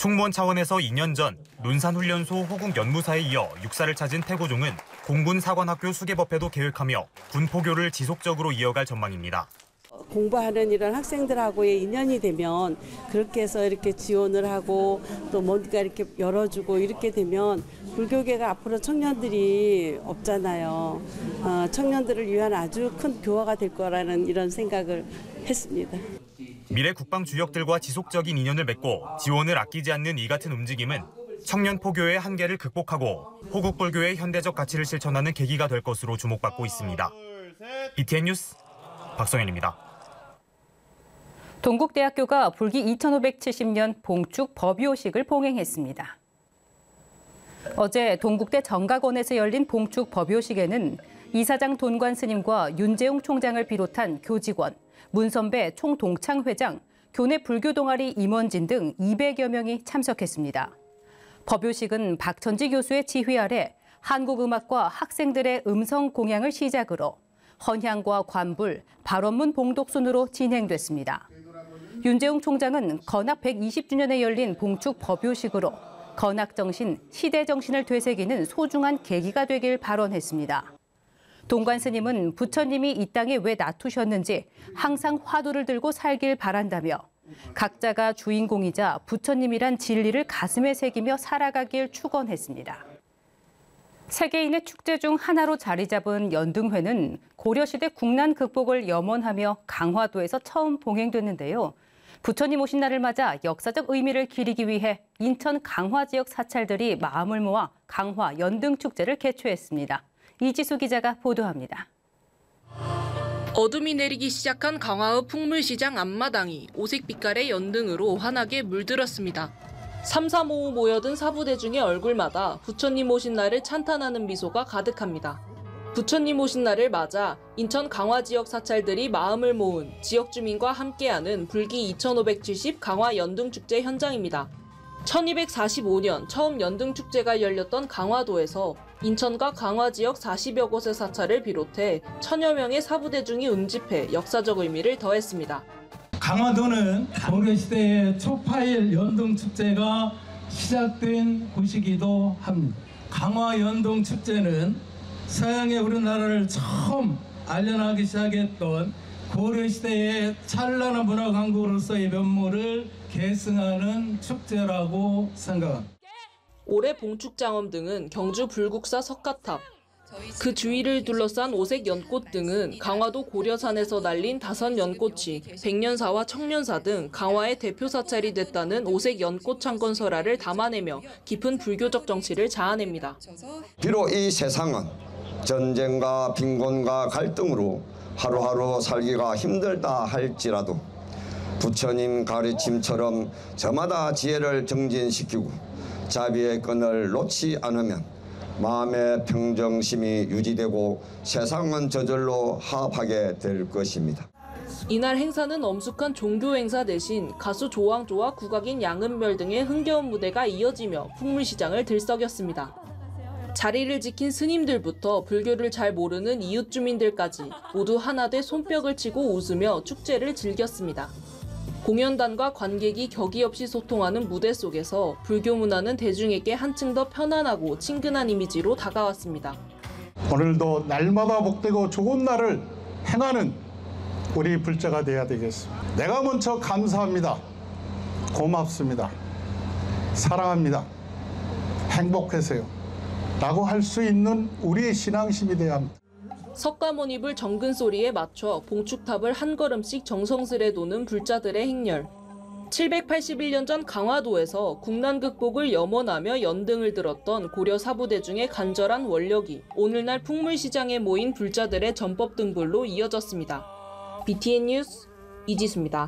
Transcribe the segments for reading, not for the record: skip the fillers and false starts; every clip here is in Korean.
총무원 차원에서 2년 전 논산훈련소 호국연무사에 이어 육사를 찾은 태고종은 공군 사관학교 수계법회도 계획하며 군포교를 지속적으로 이어갈 전망입니다. 공부하는 이런 학생들하고의 인연이 되면 그렇게 해서 이렇게 지원을 하고 또 뭔가 이렇게 열어주고 이렇게 되면 불교계가 앞으로 청년들이 없잖아요. 청년들을 위한 아주 큰 교화가 될 거라는 이런 생각을 했습니다. 미래 국방 주역들과 지속적인 인연을 맺고 지원을 아끼지 않는 이 같은 움직임은 청년 포교의 한계를 극복하고 호국불교의 현대적 가치를 실천하는 계기가 될 것으로 주목받고 있습니다. BTN 뉴스 박성현입니다. 동국대학교가 불기 2570년 봉축 법요식을 봉행했습니다. 어제 동국대 정각원에서 열린 봉축 법요식에는 이사장 돈관 스님과 윤재웅 총장을 비롯한 교직원, 문선배 총동창회장, 교내 불교 동아리 임원진 등 200여 명이 참석했습니다. 법요식은 박천지 교수의 지휘 아래 한국음악과 학생들의 음성 공양을 시작으로 헌향과 관불, 발원문 봉독 순으로 진행됐습니다. 윤재웅 총장은 건학 120주년에 열린 봉축 법요식으로 건학 정신, 시대 정신을 되새기는 소중한 계기가 되길 발언했습니다. 동관 스님은 부처님이 이 땅에 왜 놔두셨는지 항상 화두를 들고 살길 바란다며 각자가 주인공이자 부처님이란 진리를 가슴에 새기며 살아가길 축원했습니다. 세계인의 축제 중 하나로 자리 잡은 연등회는 고려시대 국난 극복을 염원하며 강화도에서 처음 봉행됐는데요. 부처님 오신 날을 맞아 역사적 의미를 기리기 위해 인천 강화 지역 사찰들이 마음을 모아 강화 연등축제를 개최했습니다. 이지수 기자가 보도합니다. 어둠이 내리기 시작한 강화읍 풍물시장 앞마당이 오색 빛깔의 연등으로 환하게 물들었습니다. 삼삼오오 모여든 사부대중의 얼굴마다 부처님 오신 날을 찬탄하는 미소가 가득합니다. 부처님 오신 날을 맞아 인천 강화 지역 사찰들이 마음을 모은 지역 주민과 함께하는 불기 2570 강화 연등축제 현장입니다. 1245년 처음 연등축제가 열렸던 강화도에서 인천과 강화 지역 40여 곳의 사찰을 비롯해 1000여 명의 사부대중이 응집해 역사적 의미를 더했습니다. 강화도는 고려시대의 초파일 연등축제가 시작된 곳이기도 합니다. 강화 연등축제는 서양의 우리나라를 처음 알려나가기 시작했던 고려시대의 찬란한 문화 강국으로서의 면모를 계승하는 축제라고 생각합니다. 올해 봉축장엄 등은 경주 불국사 석가탑, 그 주위를 둘러싼 오색 연꽃 등은 강화도 고려산에서 날린 다선 연꽃이 백년사와 청년사 등 강화의 대표 사찰이 됐다는 오색 연꽃 창건설화를 담아내며 깊은 불교적 정치를 자아냅니다. 비록 이 세상은 전쟁과 빈곤과 갈등으로 하루하루 살기가 힘들다 할지라도 부처님 가르침처럼 저마다 지혜를 정진시키고 자비의 끈을 놓지 않으면 마음의 평정심이 유지되고 세상은 저절로 화합하게 될 것입니다. 이날 행사는 엄숙한 종교 행사 대신 가수 조항조와 국악인 양은별 등의 흥겨운 무대가 이어지며 풍물시장을 들썩였습니다. 자리를 지킨 스님들부터 불교를 잘 모르는 이웃 주민들까지 모두 하나 돼 손뼉을 치고 웃으며 축제를 즐겼습니다. 공연단과 관객이 격이 없이 소통하는 무대 속에서 불교 문화는 대중에게 한층 더 편안하고 친근한 이미지로 다가왔습니다. 오늘도 날마다 복되고 좋은 날을 행하는 우리 불자가 되어야 되겠습니다. 내가 먼저 감사합니다. 고맙습니다. 사랑합니다. 행복하세요. 라고 할 수 있는 우리의 신앙심이 돼야 합니다. 석가모니불 정근 소리에 맞춰 봉축탑을 한 걸음씩 정성스레 도는 불자들의 행렬. 781년 전 강화도에서 국난 극복을 염원하며 연등을 들었던 고려 사부대중의 간절한 원력이 오늘날 풍물시장에 모인 불자들의 전법 등불로 이어졌습니다. BTN 뉴스 이지수입니다.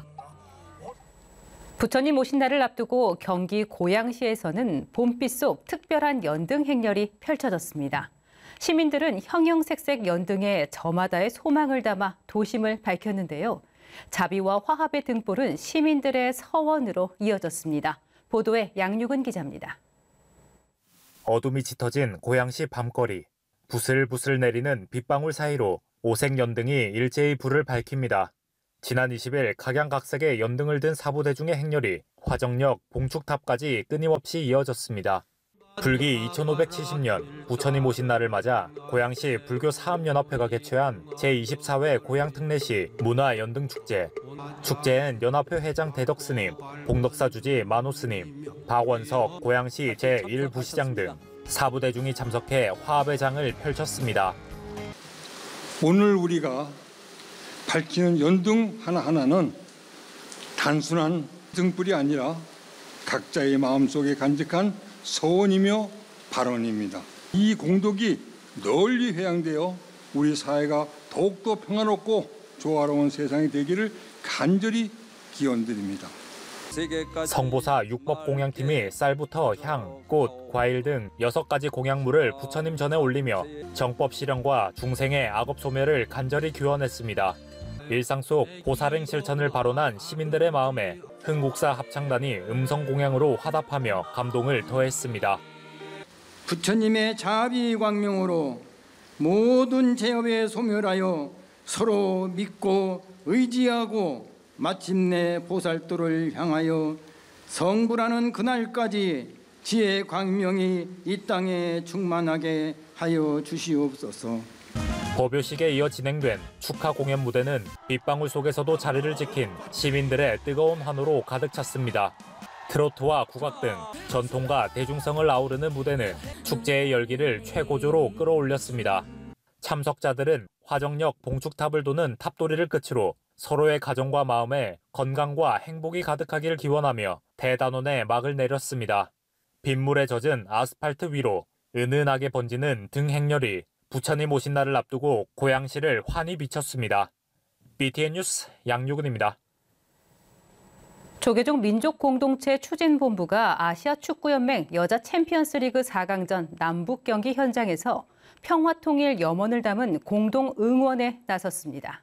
부처님 오신 날을 앞두고 경기 고양시에서는 봄빛 속 특별한 연등 행렬이 펼쳐졌습니다. 시민들은 형형색색 연등에 저마다의 소망을 담아 도심을 밝혔는데요. 자비와 화합의 등불은 시민들의 서원으로 이어졌습니다. 보도에 양육은 기자입니다. 어둠이 짙어진 고양시 밤거리. 부슬부슬 내리는 빗방울 사이로 오색 연등이 일제히 불을 밝힙니다. 지난 20일 각양각색의 연등을 든 사부대중의 행렬이 화정역 봉축탑까지 끊임없이 이어졌습니다. 불기 2570년 부처님 오신 날을 맞아 고양시 불교사업연합회가 개최한 제24회 고양특례시 문화연등축제. 축제엔 연합회 회장 대덕스님, 복덕사 주지 만호스님, 박원석 고양시 제1부시장 등 사부대중이 참석해 화합의 장을 펼쳤습니다. 오늘 우리가 밝히는 연등 하나하나는 단순한 등불이 아니라 각자의 마음속에 간직한 소원이며 발언입니다. 이 공덕이 널리 회양되어 우리 사회가 더욱더 평화롭고 조화로운 세상이 되기를 간절히 기원드립니다. 성보사 육법공양팀이 쌀부터 향, 꽃, 과일 등 6가지 공양물을 부처님 전에 올리며 정법 실현과 중생의 악업 소멸을 간절히 기원했습니다. 일상 속 보살행 실천을 발언한 시민들의 마음에 흥국사 합창단이 음성공양으로 화답하며 감동을 더했습니다. 부처님의 자비 광명으로 모든 죄업에 소멸하여 서로 믿고 의지하고 마침내 보살도를 향하여 성불하는 그날까지 지혜 광명이 이 땅에 충만하게 하여 주시옵소서. 법요식에 이어 진행된 축하 공연 무대는 빗방울 속에서도 자리를 지킨 시민들의 뜨거운 환호로 가득 찼습니다. 트로트와 국악 등 전통과 대중성을 아우르는 무대는 축제의 열기를 최고조로 끌어올렸습니다. 참석자들은 화정역 봉축탑을 도는 탑도리를 끝으로 서로의 가정과 마음에 건강과 행복이 가득하기를 기원하며 대단원의 막을 내렸습니다. 빗물에 젖은 아스팔트 위로 은은하게 번지는 등 행렬이 부처님 오신 날을 앞두고 고양시를 환히 비쳤습니다. BTN 뉴스 양유근입니다. 조계종 민족공동체 추진본부가 아시아축구연맹 여자 챔피언스리그 4강전 남북 경기 현장에서 평화통일 염원을 담은 공동 응원에 나섰습니다.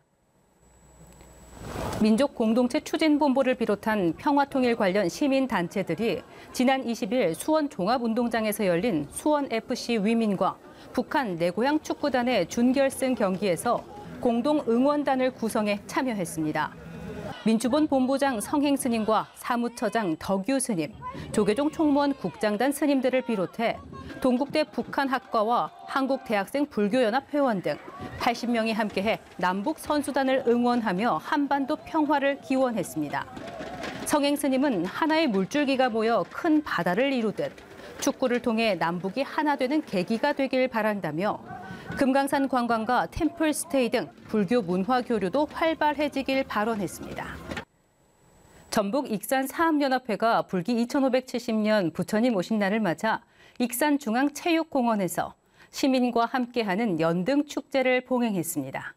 민족공동체 추진본부를 비롯한 평화통일 관련 시민단체들이 지난 20일 수원 종합운동장에서 열린 수원FC 위민과 북한 내 고향 축구단의 준결승 경기에서 공동 응원단을 구성해 참여했습니다. 민주본 본부장 성행 스님과 사무처장 덕유 스님, 조계종 총무원 국장단 스님들을 비롯해 동국대 북한학과와 한국대학생 불교연합 회원 등 80명이 함께해 남북 선수단을 응원하며 한반도 평화를 기원했습니다. 성행 스님은 하나의 물줄기가 모여 큰 바다를 이루듯 축구를 통해 남북이 하나 되는 계기가 되길 바란다며 금강산 관광과 템플스테이 등 불교 문화 교류도 활발해지길 발언했습니다. 전북 익산사업연합회가 불기 2570년 부처님 오신 날을 맞아 익산중앙체육공원에서 시민과 함께하는 연등축제를 봉행했습니다.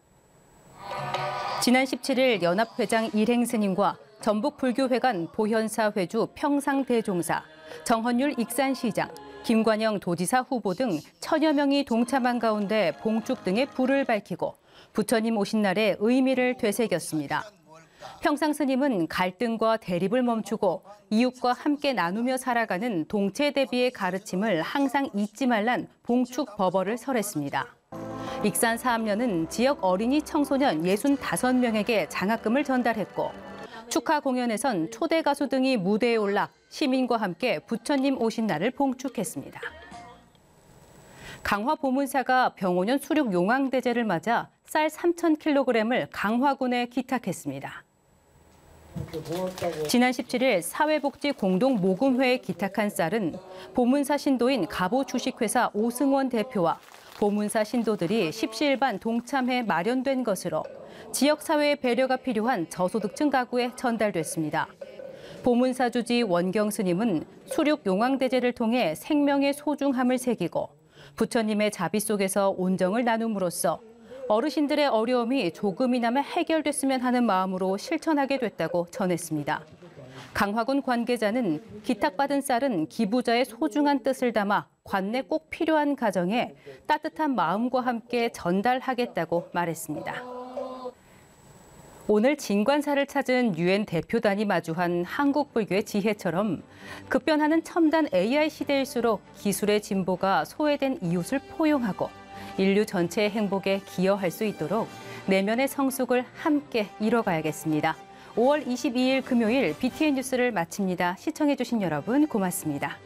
지난 17일 연합회장 일행스님과 전북불교회관 보현사 회주 평상대종사, 정헌율 익산시장, 김관영 도지사 후보 등 천여 명이 동참한 가운데 봉축 등의 불을 밝히고 부처님 오신 날의 의미를 되새겼습니다. 평상스님은 갈등과 대립을 멈추고 이웃과 함께 나누며 살아가는 동체 대비의 가르침을 항상 잊지 말란 봉축 법어를 설했습니다. 익산사업연은 지역 어린이 청소년 65명에게 장학금을 전달했고 축하 공연에선 초대 가수 등이 무대에 올라 시민과 함께 부처님 오신 날을 봉축했습니다. 강화 보문사가 병오년 수륙 용왕대제를 맞아 쌀 3,000kg을 강화군에 기탁했습니다. 지난 17일 사회복지공동모금회에 기탁한 쌀은 보문사 신도인 가보주식회사 오승원 대표와 보문사 신도들이 십시일반 동참해 마련된 것으로 지역사회의 배려가 필요한 저소득층 가구에 전달됐습니다. 보문사 주지 원경 스님은 수륙 용왕대제를 통해 생명의 소중함을 새기고 부처님의 자비 속에서 온정을 나눔으로써 어르신들의 어려움이 조금이나마 해결됐으면 하는 마음으로 실천하게 됐다고 전했습니다. 강화군 관계자는 기탁받은 쌀은 기부자의 소중한 뜻을 담아 관내 꼭 필요한 가정에 따뜻한 마음과 함께 전달하겠다고 말했습니다. 오늘 진관사를 찾은 유엔 대표단이 마주한 한국 불교의 지혜처럼 급변하는 첨단 AI 시대일수록 기술의 진보가 소외된 이웃을 포용하고 인류 전체의 행복에 기여할 수 있도록 내면의 성숙을 함께 이뤄가야겠습니다. 5월 22일 금요일 BTN 뉴스를 마칩니다. 시청해주신 여러분 고맙습니다.